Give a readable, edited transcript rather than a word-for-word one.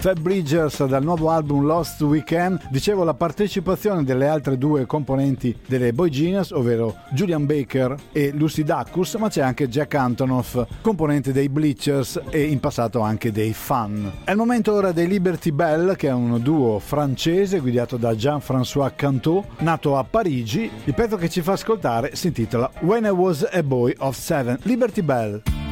Phoebe Bridgers dal nuovo album Lost Weekend. Dicevo, la partecipazione delle altre due componenti delle Boy Genius, ovvero Julian Baker e Lucy Dacus, ma c'è anche Jack Antonoff, componente dei Bleachers e in passato anche dei Fun. È il momento ora dei Liberty Bell, che è un duo francese guidato da Jean-François Cantot, nato a Parigi. Il pezzo che ci fa ascoltare si intitola When I Was a Boy of Seven. Liberty Bell.